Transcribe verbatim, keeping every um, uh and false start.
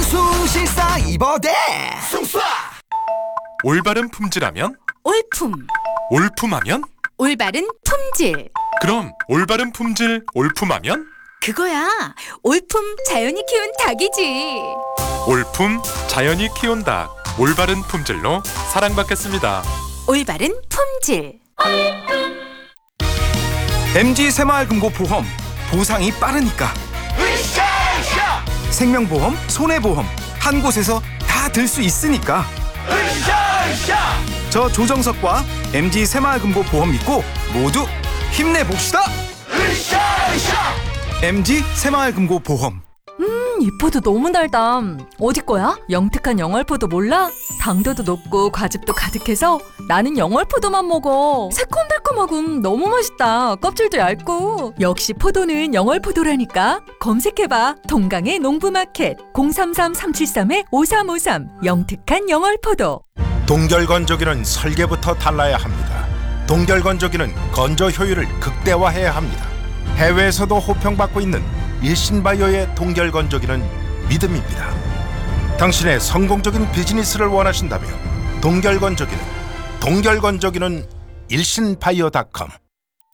수실사 입어대 숭쏴. 올바른 품질하면? 올품, 올품하면? 올바른 품질. 그럼 올바른 품질 올품하면? 그거야, 올품 자연이 키운 닭이지. 올품 자연이 키운 닭, 올바른 품질로 사랑받겠습니다. 올바른 품질. 엠지 새마을금고 보험, 보상이 빠르니까. 으쌰으쌰! 생명보험, 손해보험 한 곳에서 다 들 수 있으니까. 으쌰으쌰! 저 조정석과 엠지 새마을금고 보험 믿고 모두 힘내봅시다. 으쌰으쌰! 엠지 새마을금고 보험. 이 포도 너무 달다. 어디 거야? 영특한 영월포도 몰라? 당도도 높고 과즙도 가득해서 나는 영월포도만 먹어. 새콤달콤하고 너무 맛있다. 껍질도 얇고. 역시 포도는 영월포도라니까. 검색해봐. 동강의 농부마켓 공삼삼 삼칠삼 오삼오삼 영특한 영월포도. 동결건조기는 설계부터 달라야 합니다. 동결건조기는 건조 효율을 극대화해야 합니다. 해외에서도 호평받고 있는 일신바이오의 동결건조기는 믿음입니다. 당신의 성공적인 비즈니스를 원하신다면 동결건조기는 동결건조기는 일신바이오 닷컴